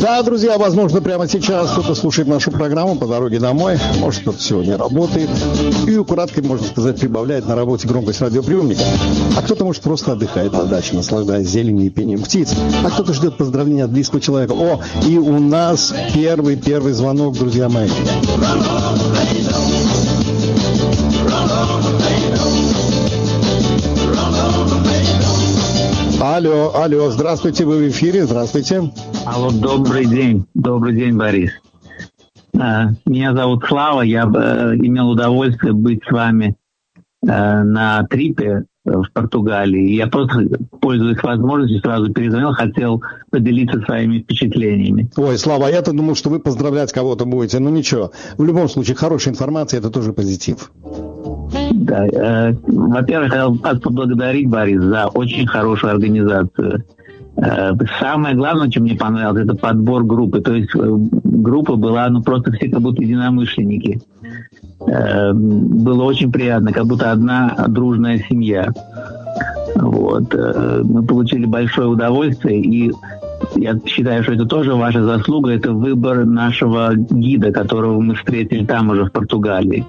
Да, друзья, возможно, прямо сейчас кто-то слушает нашу программу по дороге домой, может, кто-то сегодня работает и украдкой, можно сказать, прибавляет на работе громкость радиоприемника, а кто-то, может, просто отдыхает на даче, наслаждаясь зеленью и пением птиц, а кто-то ждет поздравления от близкого человека. О, и у нас первый звонок, друзья мои. Алло, здравствуйте, вы в эфире, здравствуйте. Алло, добрый день, Борис. Меня зовут Слава, я имел удовольствие быть с вами на трипе в Португалии. Я просто, пользуясь возможностью, сразу перезвонил, хотел поделиться своими впечатлениями. Ой, Слава, я-то думал, что вы поздравлять кого-то будете, но ничего. В любом случае, хорошая информация, это тоже позитив. Да, во-первых, хотел вас поблагодарить, Борис, за очень хорошую организацию. Самое главное, что мне понравилось, это подбор группы. То есть группа была, просто все как будто единомышленники. Было очень приятно, как будто одна дружная семья. Вот. Мы получили большое удовольствие, и я считаю, что это тоже ваша заслуга, это выбор нашего гида, которого мы встретили там уже в Португалии.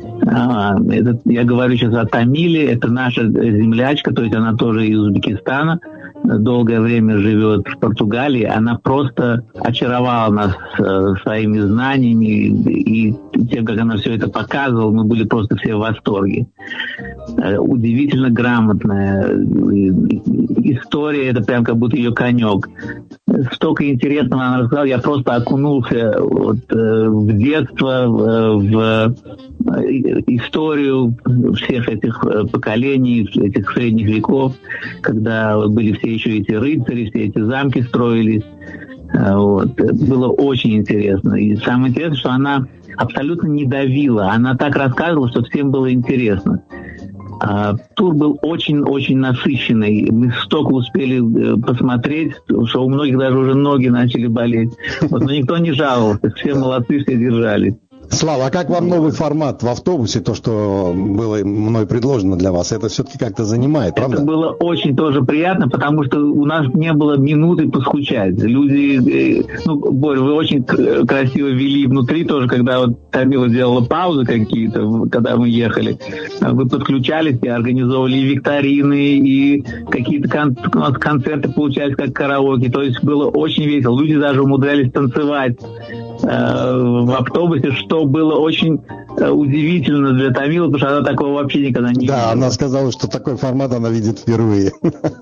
Я говорю сейчас о Тамиле, это наша землячка, то есть она тоже из Узбекистана, долгое время живет в Португалии. Она просто очаровала нас своими знаниями и тем, как она все это показывала, мы были просто все в восторге. Удивительно грамотная история, это прям как будто ее конек. Столько интересного она рассказала, я просто окунулся в детство, в историю всех этих поколений, этих средних веков, когда были все еще эти рыцари, все эти замки строились. Было очень интересно. И самое интересное, что она абсолютно не давила. Она так рассказывала, что всем было интересно. Тур был очень-очень насыщенный. Мы столько успели посмотреть, что у многих даже уже ноги начали болеть. Но никто не жаловался. Все молодцы, все держались. Слава, а как вам новый формат в автобусе, то, что было мной предложено для вас? Это все-таки как-то занимает, правда? Это было очень тоже приятно, потому что у нас не было минуты поскучать. Люди, Борь, вы очень красиво вели внутри тоже, когда Тамила делала паузы какие-то, когда мы ехали. Вы подключались и организовывали и викторины, и какие-то концерты получались как караоке. То есть было очень весело. Люди даже умудрялись танцевать в автобусе, что было очень удивительно для Тамилы, потому что она такого вообще никогда не видела. Да, она сказала, что такой формат она видит впервые.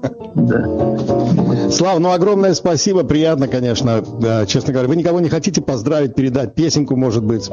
Да. Слав, огромное спасибо, приятно, конечно, честно говоря. Вы никого не хотите поздравить, передать песенку, может быть?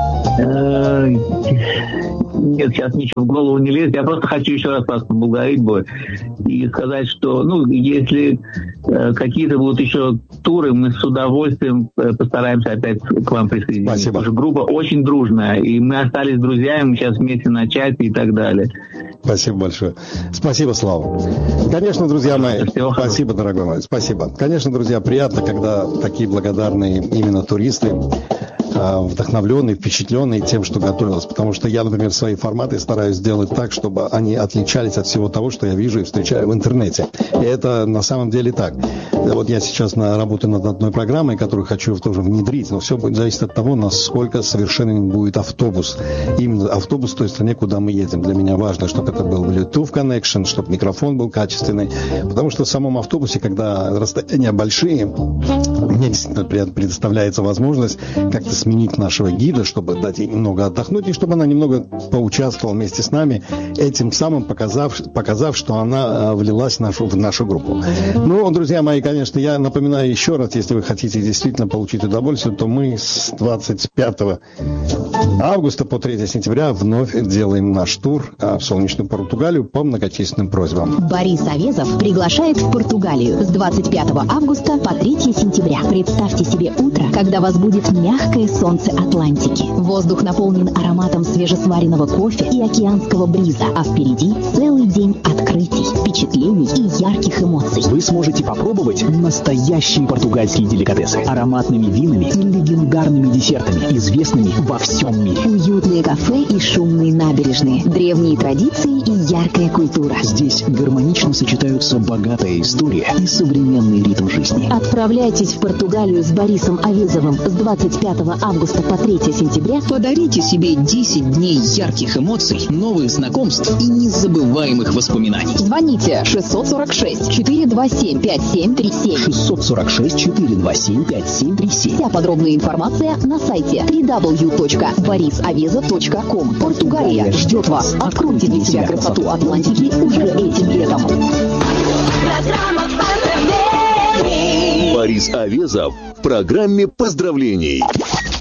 Нет, сейчас ничего в голову не лезет. Я просто хочу еще раз вас поблагодарить, Бой, и сказать, что, если какие-то будут еще туры, мы с удовольствием постараемся опять к вам присоединиться. Спасибо. Потому что группа очень дружная, и мы остались друзьями, мы сейчас вместе на чате и так далее. Спасибо большое. Спасибо, Слава. Конечно, друзья мои, спасибо, дорогой мой, спасибо. Конечно, друзья, приятно, когда такие благодарные именно туристы, вдохновленные, впечатленные тем, что готовилось. Потому что я, например, свои форматы стараюсь сделать так, чтобы они отличались от всего того, что я вижу и встречаю в интернете. И это на самом деле так. Вот я сейчас работаю над одной программой, которую хочу тоже внедрить, но все будет зависеть от того, насколько совершенен будет автобус. Именно автобус в той стране, куда мы едем. Для меня важно, чтобы это был Bluetooth connection, чтобы микрофон был качественный. Потому что в самом автобусе, когда расстояния большие, мне действительно предоставляется возможность как-то сменить нашего гида, чтобы дать ей немного отдохнуть, и чтобы она немного поучаствовала вместе с нами, этим самым показав, что она влилась в нашу группу. Друзья мои, конечно, я напоминаю еще раз, если вы хотите действительно получить удовольствие, то мы с 25 августа по 3 сентября вновь делаем наш тур в солнечную Португалию по многочисленным просьбам. Борис Авезов приглашает в Португалию с 25 августа по 3 сентября. Представьте себе утро, когда вас будет мягкое солнце Атлантики. Воздух наполнен ароматом свежесваренного кофе и океанского бриза, а впереди целый день открытий, впечатлений и ярких эмоций. Вы сможете попробовать настоящие португальские деликатесы, ароматными винами и легендарными десертами, известными во всем мире. Уютные кафе и шумные набережные, древние традиции и яркая культура. Здесь гармонично сочетаются богатая история и современный ритм жизни. Отправляйтесь в Португалию с Борисом Авизовым с 25 августа по 3 сентября. Подарите себе 10 дней ярких эмоций, новых знакомств и незабываемых воспоминаний. Звоните 646-427-5737. 646-427-5737. Вся подробная информация на сайте www.borisaveza.com. Португалия ждет вас. Откройте для себя красоту Атлантики уже этим летом. Борис Авезов в программе поздравлений.